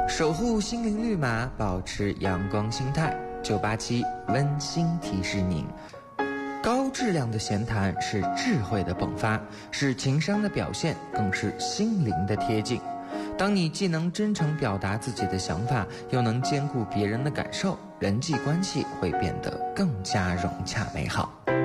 守护心灵绿码，保持阳光心态。987温馨提示您：高质量的闲谈是智慧的迸发，是情商的表现，更是心灵的贴近。当你既能真诚表达自己的想法，又能兼顾别人的感受，人际关系会变得更加融洽美好。